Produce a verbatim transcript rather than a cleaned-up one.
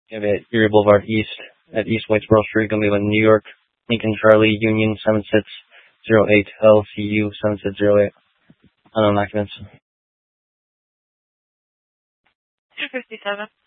You have it Erie Boulevard East at East Whitesboro Street, Glenville, New York. Lincoln Charlie Union seven six zero eight L C U seven six zero eight. Unknown occupants. two fifty-seven.